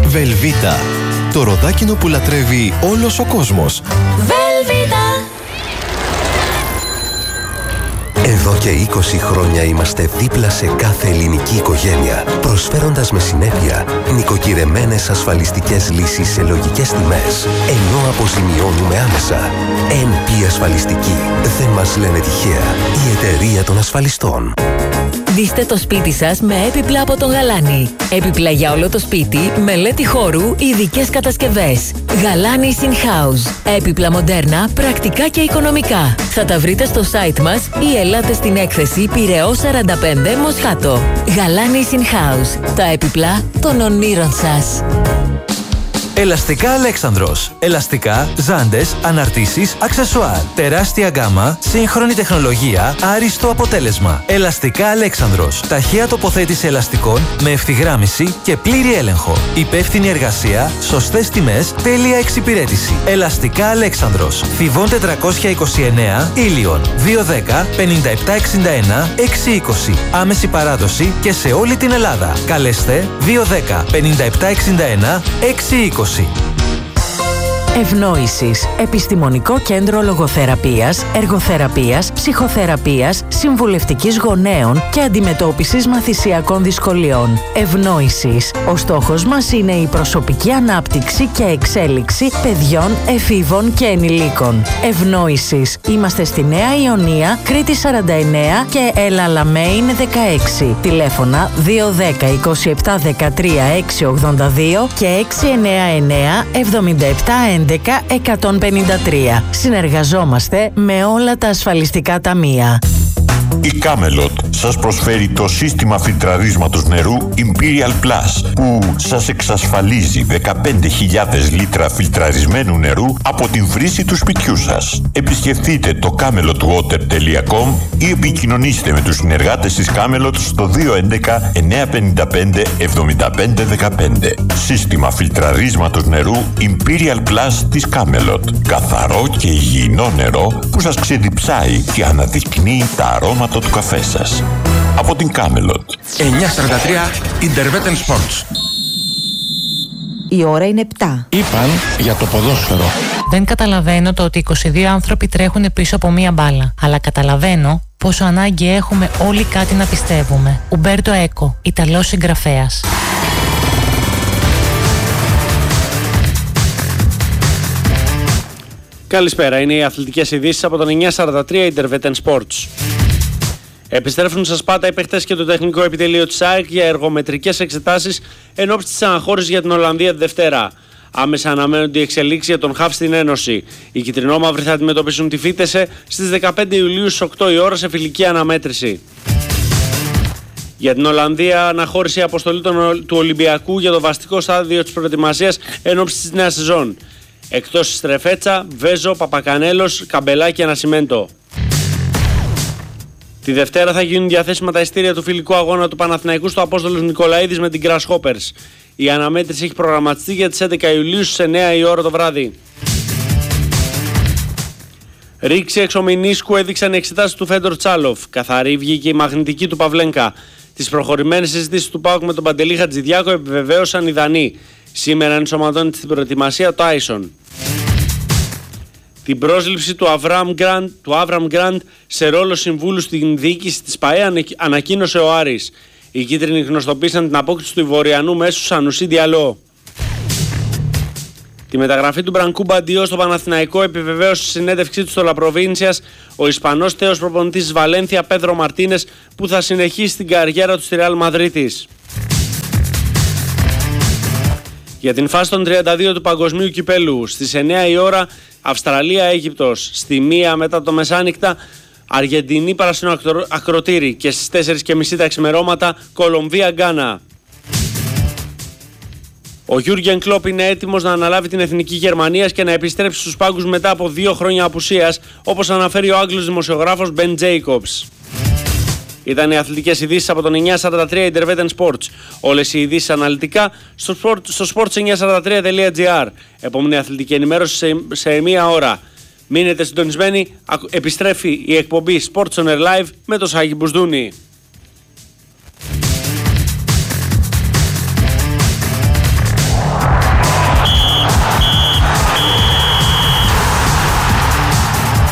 Velveeta. Το ροδάκινο που λατρεύει όλος ο κόσμος. Velveeta. Εδώ και 20 χρόνια είμαστε δίπλα σε κάθε ελληνική οικογένεια, προσφέροντας με συνέπεια νοικοκυρεμένες ασφαλιστικές λύσεις σε λογικές τιμές, ενώ αποζημιώνουμε άμεσα. NP Ασφαλιστική. Δεν μας λένε τυχαία. Η εταιρεία των ασφαλιστών. Ντύστε το σπίτι σας με έπιπλα από τον Γαλάνη. Έπιπλα για όλο το σπίτι, μελέτη χώρου, ειδικές κατασκευές. Γαλάνης in house. Έπιπλα μοντέρνα, πρακτικά και οικονομικά. Θα τα βρείτε στο site μας ή ελάτε στην έκθεση Πειραιώς 45 Μοσχάτο. Γαλάνης in house. Τα έπιπλα των ονείρων σας. Ελαστικά Αλέξανδρος. Ελαστικά, ζάντες, αναρτήσεις, αξεσουάρ. Τεράστια γκάμα, σύγχρονη τεχνολογία, άριστο αποτέλεσμα. Ελαστικά Αλέξανδρος. Ταχεία τοποθέτηση ελαστικών με ευθυγράμμιση και πλήρη έλεγχο. Υπεύθυνη εργασία, σωστές τιμές, τέλεια εξυπηρέτηση. Ελαστικά Αλέξανδρος. Θηβών 429, Ήλιον. 210 5761 620. Άμεση παράδοση και σε όλη την Ελλάδα. Καλέστε 210 5761 620. Ευνόησης. Επιστημονικό κέντρο λογοθεραπείας, εργοθεραπείας, ψυχοθεραπείας, συμβουλευτικής γονέων και αντιμετώπισης μαθησιακών δυσκολιών. Ευνόησης. Ο στόχος μας είναι η προσωπική ανάπτυξη και εξέλιξη παιδιών, εφήβων και ενηλίκων. Ευνόησης. Είμαστε στη Νέα Ιωνία, Κρήτη 49 και Ελαλαμέιν 16. Τηλέφωνα 210 27 13 682 και 699 77 11 153. Συνεργαζόμαστε με όλα τα ασφαλιστικά ταμεία. Η Camelot σας προσφέρει το σύστημα φιλτραρίσματος νερού Imperial Plus που σας εξασφαλίζει 15.000 λίτρα φιλτραρισμένου νερού από την βρύση του σπιτιού σας. Επισκεφτείτε το camelotwater.com ή επικοινωνήστε με τους συνεργάτες της Camelot στο 211 955 7515. Σύστημα φιλτραρίσματος νερού Imperial Plus της Camelot. Καθαρό και υγιεινό νερό που σας ξεδιψάει και αναδεικνύει τα αρώματα του καφέ σας. Από την Camelot. 9:43 Intervetten Sports. Η ώρα είναι 7. Είπαν για το ποδόσφαιρο. Δεν καταλαβαίνω το ότι 22 άνθρωποι τρέχουν πίσω από μία μπάλα. Αλλά καταλαβαίνω πόσο ανάγκη έχουμε όλοι κάτι να πιστεύουμε. Ουμπέρτο Έκο, Ιταλός συγγραφέας. Καλησπέρα, είναι οι αθλητικές ειδήσεις από τον 943 Intervetten Sports. Επιστρέφουν στα Σπάτα οι παίχτες και το τεχνικό επιτελείο της ΑΕΚ για εργομετρικές εξετάσεις εν ώψη της αναχώρησης για την Ολλανδία τη Δευτέρα. Άμεσα αναμένονται οι εξελίξεις για τον ΧΑΒ στην Ένωση. Οι κυτρινόμαυροι θα αντιμετωπίσουν τη Φίτεσε στις 15 Ιουλίου στις 8 η ώρα σε φιλική αναμέτρηση. Για την Ολλανδία, αναχώρησε η αποστολή του Ολυμπιακού για το βαστικό στάδιο της προετοιμασίας εν ώψη της νέας σεζόν. Εκτός Στρεφέτσα, Βέζο, Παπακανέλος, Καμπελά και Ανασιμέντο. Τη Δευτέρα θα γίνουν διαθέσιμα τα ειστήρια του φιλικού αγώνα του Παναθηναϊκού στο Απόστολος Νικολαίδης με την Grasshoppers. Η αναμέτρηση έχει προγραμματιστεί για τις 11 Ιουλίου στις 9 η ώρα το βράδυ. Ρήξη εξομηνίσκου έδειξαν οι εξετάσεις του Φέντορ Τσάλοφ. Καθαρή βγήκε η μαγνητική του Παυλένκα. Τις προχωρημένες συζητήσεις του ΠΑΟΚ με τον Παντελή Χατζηδιάκο επιβεβαίωσαν οι Δανείοι. Σήμερα ενσωματώνεται στην προετοιμασία το Άισον. Την πρόσληψη του Άβραμ Γκραντ σε ρόλο συμβούλου στην διοίκηση της ΠΑΕ ανακοίνωσε ο Άρης. Οι κίτρινοι γνωστοποίησαν την απόκτηση του Ιβοριανού μέσου Σανουσί Διαλό. Τη μεταγραφή του Μπρανκού Μπαντιό στο Παναθηναϊκό επιβεβαίωσε στη συνέντευξή του στο La Provincias ο Ισπανός τέος προπονητής της Βαλένθια Πέδρο Μαρτίνες που θα συνεχίσει την καριέρα του στη Ρεάλ Μαδρίτης. Για την φάση των 32 του Παγκοσμίου Κυπέλου στις 9 η ώρα Αυστραλία-Αίγυπτος, στη 1 μετά το μεσάνυχτα Αργεντινή Παρασινό Ακροτήρι και στις 4:30 τα ξημερώματα Κολομβία-Γκάνα. Ο Γιούργεν Κλόπ είναι έτοιμος να αναλάβει την εθνική Γερμανίας και να επιστρέψει στους πάγκους μετά από 2 χρόνια απουσίας, όπως αναφέρει ο Άγγλος δημοσιογράφος Ben Jacobs. Ήταν οι αθλητικές ειδήσεις από τον 943 Intervetten Sports. Όλες οι ειδήσεις αναλυτικά στο sports943.gr. Επόμενη αθλητική ενημέρωση σε 1 ώρα. Μείνετε συντονισμένοι, επιστρέφει η εκπομπή Sports on Air Live με το Σάκη Μπουσδούνη.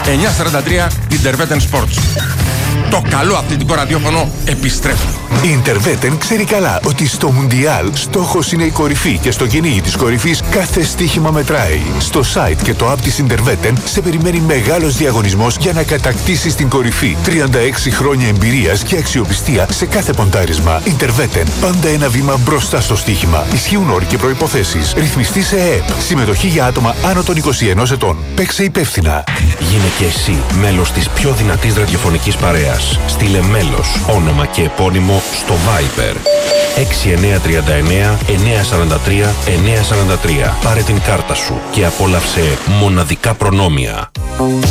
943 Interveten Sports. Το καλό αθλητικό ραδιόφωνο επιστρέφει. Η Interveten ξέρει καλά ότι στο Μουντιάλ στόχος είναι η κορυφή και στο κυνήγι της κορυφής κάθε στοίχημα μετράει. Στο site και το app της Interveten σε περιμένει μεγάλος διαγωνισμός για να κατακτήσεις την κορυφή. 36 χρόνια εμπειρίας και αξιοπιστία σε κάθε ποντάρισμα. Interveten. Πάντα ένα βήμα μπροστά στο στοίχημα. Ισχύουν όροι και προϋποθέσεις. Ρυθμιστή σε ΕΕΠ. Συμμετοχή για άτομα άνω των 21 ετών. Παίξε υπεύθυνα. Γίνε και εσύ μέλος της πιο δυνατής ραδιοφωνικής παρέας. Στείλε μέλος, όνομα και επώνυμο στο Viber 6939 943 943. Πάρε την κάρτα σου και απόλαυσε μοναδικά προνόμια.